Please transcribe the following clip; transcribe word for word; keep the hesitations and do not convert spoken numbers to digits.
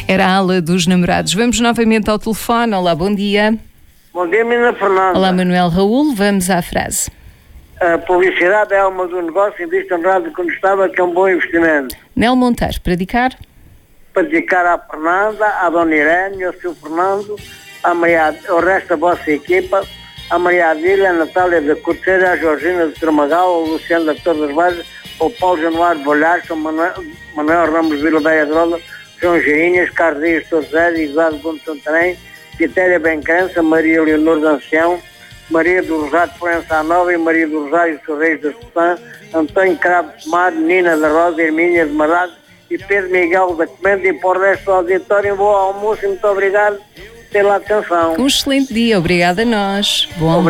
Era a ala dos namorados. Vamos novamente ao telefone. Olá, bom dia. Bom dia, menina Fernanda. Olá, Manuel Raul. Vamos à frase. A publicidade é alma do negócio, investe em rádio quando estava, que é um bom investimento. Nel Monteiro, para dedicar? Para dedicar à Fernanda, à Dona Irene, ao seu Fernando, à Maria, ao resto da vossa equipa, à Maria Adília, à Natália da Corteira, à Georgina de Tramagal, ao Luciano da Torre das Bases, ao Paulo Januário de Bolhares, ao Manuel, Manuel Ramos Vila Beia de Rola, João Gerinhas, Carlos Dias Torres, Eduardo Gomes Santarém, Quitéria Bencança, Maria Leonor de Ancião, Maria do Rosário de Florença Nova e Maria do Rosário Sorreis da Sotã, Antônio Cravo de Mar, Nina da Rosa, Hermínia de Marado e Pedro Miguel da Comenda. E para o resto do auditório, um bom almoço e muito obrigado pela atenção. Um excelente dia, obrigada a nós. Bom almoço.